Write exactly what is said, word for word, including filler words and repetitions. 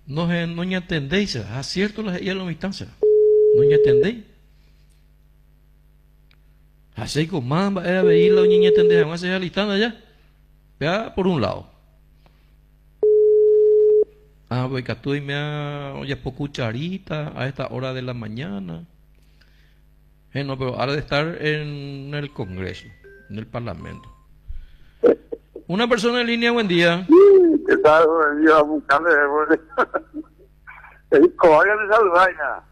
No, eh, no ña entendéis, ah, cierto, la ella lo instancia. No ña entendéis. Así como más era veir la ña entendéis, vamos a hacer listando allá. Vea por un lado. Ah, voy que tú y me oye por cucharita a esta hora de la mañana. Eh, no, pero ahora de estar en el Congreso, en el Parlamento. Una persona en línea, buen día. ¿Qué tal? Buen día, buscarle. Es que vayan esa vaina.